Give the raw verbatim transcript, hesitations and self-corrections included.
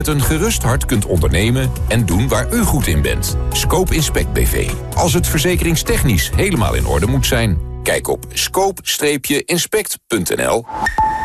met een gerust hart kunt ondernemen en doen waar u goed in bent. Scope Inspect B V. Als het verzekeringstechnisch helemaal in orde moet zijn, kijk op scope inspect punt n l.